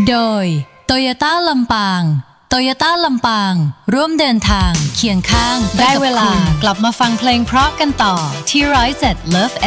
โดยโตโยต้าลำปางโตโยต้าลำปางร่วมเดินทางเคียงข้างได้เวลากลับมาฟังเพลงเพราะกันต่อที่107 Love